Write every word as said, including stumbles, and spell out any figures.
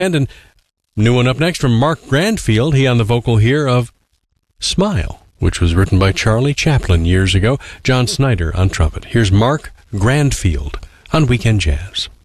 And a new one up next from Mark Grandfield. He on the vocal here of Smile, which was written by Charlie Chaplin years ago. John Snyder on trumpet. Here's Mark Grandfield on Weekend Jazz.